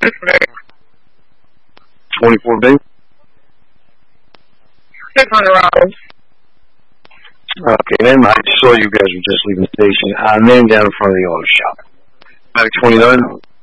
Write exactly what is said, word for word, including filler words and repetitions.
twenty-four B? six hundred dollars. Okay, then I saw you guys were just leaving the station. Uh, name down in front of the auto shop. Matic twenty-nine?